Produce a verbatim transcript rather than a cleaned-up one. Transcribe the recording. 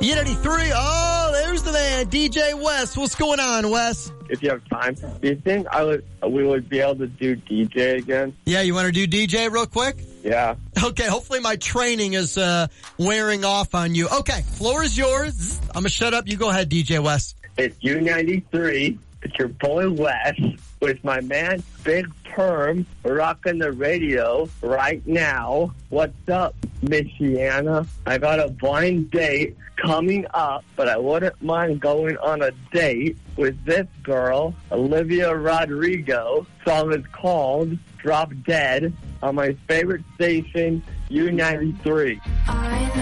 E ninety-three, oh, there's the man, D J Wes. What's going on, Wes? If you have time, do you think I would we would be able to do D J again? Yeah, you want to do D J real quick? Yeah. Okay, hopefully my training is uh, wearing off on you. Okay, floor is yours. I'm going to shut up. You go ahead, D J Wes. It's U ninety-three. It's your boy Wes with my man Big Perm rocking the radio right now. What's up, Michiana? I got a blind date coming up, but I wouldn't mind going on a date with this girl, Olivia Rodrigo. Song is called Drop Dead on my favorite station, U ninety-three. I know.